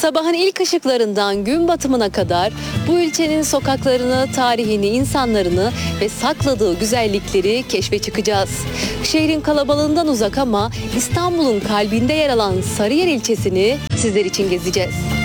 Sabahın ilk ışıklarından gün batımına kadar bu ilçenin sokaklarını, tarihini, insanlarını ve sakladığı güzellikleri keşfe çıkacağız. Şehrin kalabalığından uzak ama İstanbul'un kalbinde yer alan Sarıyer ilçesini sizler için gezeceğiz.